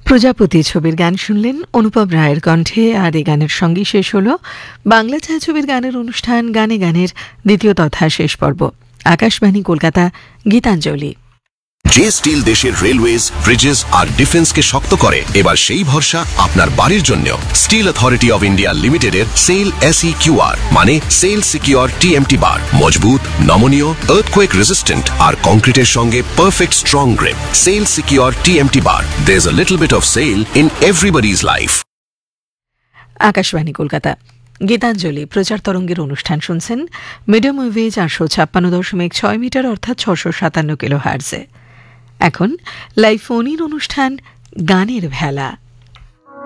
প্রজাপতি ছবির গান শুনলেন অনুপম রায়ের কণ্ঠে। আর এই গানের সঙ্গেই শেষ হল বাংলা ছায়াছবির গানের অনুষ্ঠান গানে গানের দ্বিতীয় তথা শেষ পর্ব। আকাশবাণী কলকাতা, গীতাঞ্জলি। যে স্টিল দেশের রেলওয়েজ, ব্রিজেস আর ডিফেন্সকে শক্ত করে, এবার সেই ভরসা আপনার বাড়ির জন্য। স্টিল অথরিটি অফ ইন্ডিয়া লিমিটেডের সেল SEQR মানে সেল সিকিউর TMT বার। মজবুত, নমনীয়, আর্থকোয়েক রেজিস্ট্যান্ট আর কংক্রিটের সঙ্গে perfect strong grip. Sell secure TMT bar. There's a little bit of sail in everybody's life. Akashvani Kolkata, Gitanjali প্রচার তরঙ্গের অনুষ্ঠান শুনছেন মিডিয়াম ওয়েভে 456.6 মিটার অর্থাৎ 657 কিলোহার্টজে। এখন লাইভ ফোন ইন অনুষ্ঠান গানের ভেলা।